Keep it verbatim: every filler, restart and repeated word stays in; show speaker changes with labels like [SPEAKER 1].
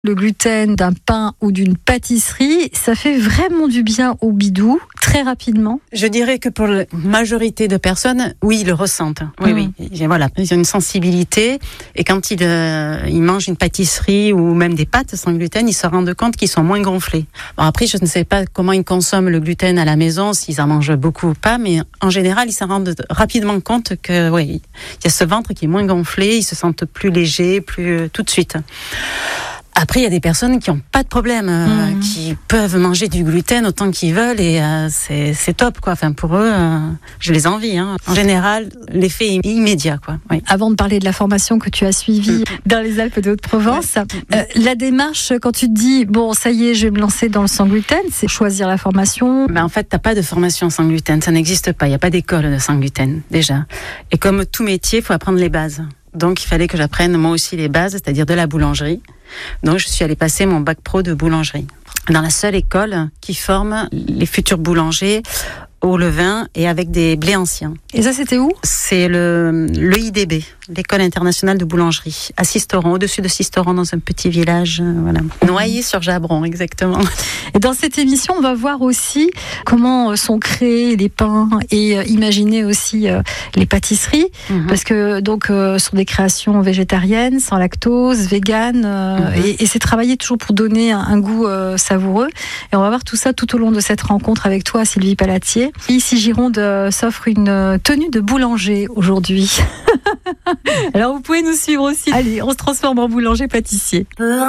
[SPEAKER 1] Le gluten d'un pain ou d'une pâtisserie, ça fait vraiment du bien au bidou, très rapidement.
[SPEAKER 2] Je dirais que pour la majorité de personnes, oui, ils le ressentent. Oui, mmh. oui. Voilà, ils ont une sensibilité. Et quand ils, euh, ils mangent une pâtisserie ou même des pâtes sans gluten, ils se rendent compte qu'ils sont moins gonflés. Bon, après, je ne sais pas comment ils consomment le gluten à la maison, s'ils en mangent beaucoup ou pas, mais en général, ils se rendent rapidement compte que, oui, il y a ce ventre qui est moins gonflé, ils se sentent plus légers, plus euh, tout de suite. Après, il y a des personnes qui n'ont pas de problème, euh, mmh. qui peuvent manger du gluten autant qu'ils veulent et euh, c'est, c'est top, quoi. Enfin, pour eux, euh, je les envie. Hein. En général, l'effet est immédiat, quoi. Oui.
[SPEAKER 1] Avant de parler de la formation que tu as suivie mmh. dans les Alpes de Haute-Provence, ouais. euh, la démarche, quand tu te dis, bon, ça y est, je vais me lancer dans le sans gluten, c'est choisir la formation.
[SPEAKER 2] Ben, en fait, tu n'as pas de formation sans gluten, ça n'existe pas. Il n'y a pas d'école de sans gluten, déjà. Et comme tout métier, il faut apprendre les bases. Donc, il fallait que j'apprenne moi aussi les bases, c'est-à-dire de la boulangerie. Donc, je suis allée passer mon bac pro de boulangerie dans la seule école qui forme les futurs boulangers au levain et avec des blés anciens.
[SPEAKER 1] Et ça, c'était où ?
[SPEAKER 2] C'est le, le I D B, l'École internationale de boulangerie, à Sisteron, au-dessus de Sisteron, dans un petit village, euh, voilà. Noyers-sur-Jabron, exactement.
[SPEAKER 1] Et dans cette émission, on va voir aussi comment sont créés les pains et euh, imaginer aussi euh, les pâtisseries, mm-hmm. parce que donc euh, ce sont des créations végétariennes, sans lactose, véganes, euh, mm-hmm. et, et c'est travaillé toujours pour donner un, un goût euh, savoureux. Et on va voir tout ça tout au long de cette rencontre avec toi, Sylvie Palatier. Ici Gironde euh, s'offre une tenue de boulanger aujourd'hui. Alors vous pouvez nous suivre aussi. Allez, on se transforme en boulanger-pâtissier.